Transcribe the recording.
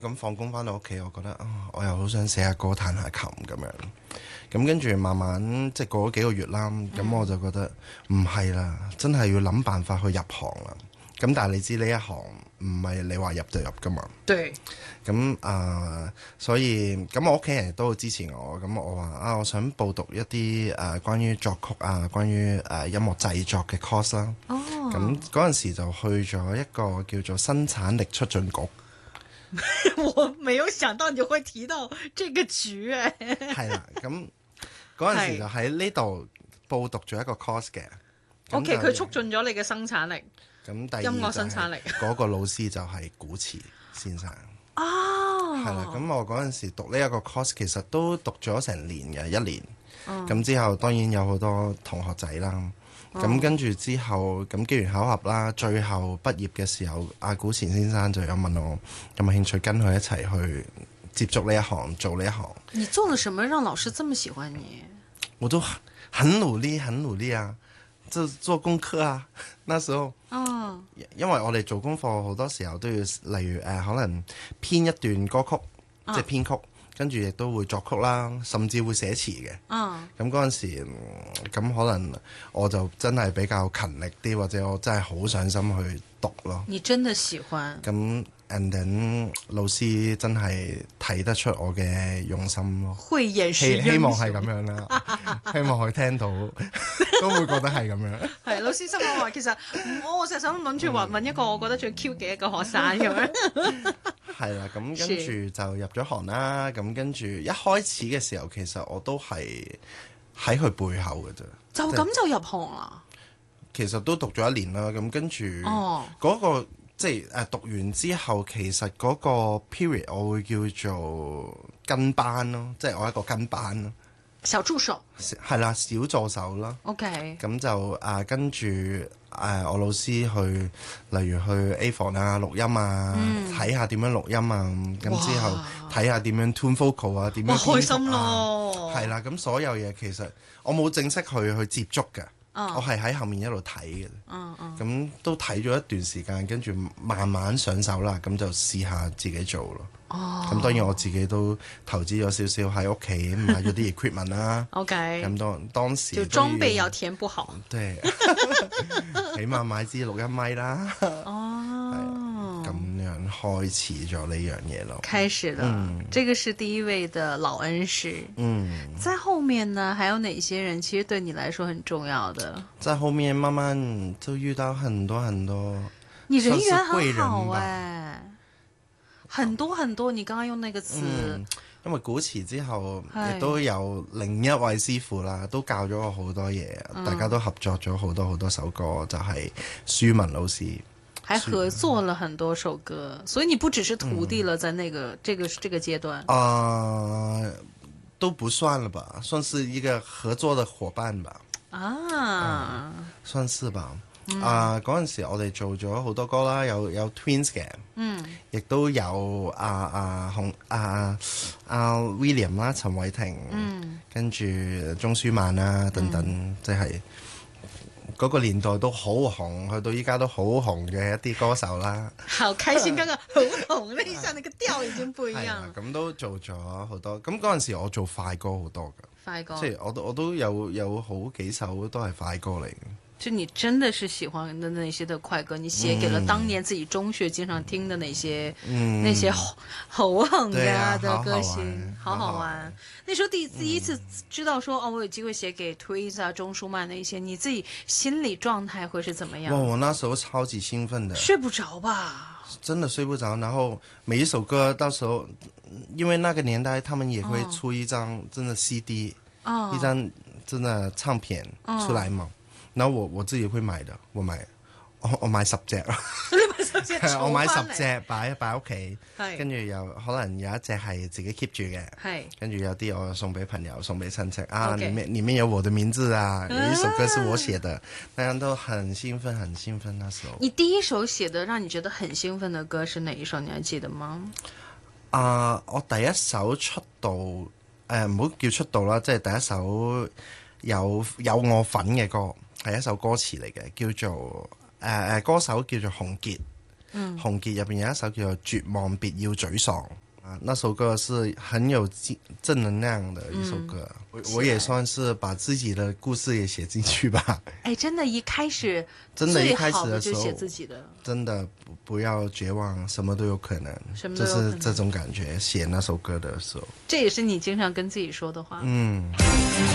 咁放工翻到屋企，我覺得我又好想寫下歌、彈下琴咁樣。咁跟住慢慢即係過咗幾個月啦，咁我就覺得唔係啦，真係要諗辦法去入行啦。咁但係你知呢一行唔係你話入就入噶嘛。 對。 咁所以咁我屋企人亦都好支持我。咁我話我想報讀一啲關於作曲關於音樂製作嘅 course 啦。咁嗰陣時就去咗一個叫做生產力促進局。 我沒有想到你會提到這個局誒。 係啦，咁嗰陣時就喺呢度報讀咗一個 course 嘅。 OK，佢促進咗你嘅生產力。 咁第二音樂生產力嗰個老師就係古馳先生。係啦，咁我嗰陣時讀呢一個 course 其實都讀咗成年嘅1年。咁之後當然有好多同學仔啦。咁跟住之後，咁機緣巧合啦，最後畢業嘅時候，阿古前先生就有問我有冇興趣跟佢一齊去接觸呢一行，做呢一行。 你做了什麼讓老師這麼喜歡你？ 我都很努力，很努力啊！就做功課啊，那時候。因為我哋做功課好多時候都要，例如可能編一段歌曲，即係編曲。跟住亦都會作曲啦，甚至會寫詞嘅。咁嗰陣時，咁可能我就真係比較勤力啲，或者我真係好上心去讀咯。 你真的喜歡？ 咁 and then 老師真係睇得出我嘅用心咯。 慧眼識英雄。 希望係咁樣啦，希望佢聽到都會覺得係咁樣。 係老師心諗話，其實我成日想諗住問一個我覺得最 Q 嘅一個學生咁樣。 係啦，咁跟住就入咗行啦。咁跟住一開始嘅時候，其實我都係喺佢背後嘅啫。 就咁就入行啦？ 其實都讀咗1年啦。咁跟住嗰個即係讀完之後，其實嗰個 period 我會叫做跟班咯，即係我一個跟班咯。 小助手係啦，小助手啦。 OK。咁就跟住我老師去，例如去 A 房錄音睇下點樣錄音咁之後睇下點樣 tune vocal 點樣編曲。開心咯！係啦，咁所有嘢其實我冇正式去接觸嘅。我係喺後面一路睇嘅。咁都睇咗一段時間，跟住慢慢上手啦，咁就試下自己做咯。咁當然我自己都投資咗少少喺屋企買咗啲 equipment 啦。OK。咁當時就裝備要填補好。對。 起碼買支錄音咪啦。咁樣開始咗呢樣嘢咯。開始了。 這個是第一位的老恩師。在後面呢，還有哪些人其實對你來說很重要的？ 在後面慢慢就遇到很多很多。 你人緣很好很多很多，你剛剛用那個詞。 因為古馳之後，亦都有另一位師傅啦，都教咗我好多嘢。大家都合作咗好多好多首歌，就係舒文老師， 還合作了很多首歌。所以你不只是徒弟了，在那個這個階段。 都不算了吧，算是一個合作的夥伴吧。算是吧。嗰陣時我哋做咗好多歌啦，有 Twins 嘅，亦都有William 啦、陳偉霆，跟住鐘舒漫啦等等，即係嗰個年代都好紅，去到依家都好紅嘅一啲歌手啦。 好開心，剛剛好紅呢，下那個調已經不一樣。 咁都做咗好多，咁嗰陣時我做快歌好多噶，快歌，即係我都有好幾首都係快歌嚟嘅。 就你真的是喜歡的那些的快歌，你寫給了當年自己中學經常聽的那些那些好紅的歌星，好好玩。那時候第一次知道說我有機會寫給 Twins 鐘舒漫那些，你自己心理狀態會是怎麼樣？ 我那時候超級興奮的， 睡不着吧？ 真的睡不着。然後每一首歌到時候，因為那個年代他們也會出一張真的 CD，一張真的唱片出來嘛。然後我自己會買的，我買10隻。 你買10隻？ 我買10隻擺屋企，跟住又可能有一隻係自己 keep 住嘅，跟住有啲我送俾朋友、送俾親戚裏面有我的名字啊，有一首歌是我寫的，大家都很興奮，很興奮那時候。 你第一首寫的讓你覺得很興奮的歌是哪一首？你還記得嗎？ 我第一首出道，唔好叫出道啦，即係第一首有我份嘅歌。係一首歌詞嚟嘅，叫做歌手叫做洪傑， 紅傑入邊有一首叫做《絕望別要沮喪》啊，那首歌是很有正能量的一首歌，我也算是把自己的故事也寫進去吧。 哎，真的，一開始真的一開始的時候就寫自己的， 真的不要絕望，什麼都有可能，就是這種感覺。寫那首歌的時候， 這也是你經常跟自己說的話。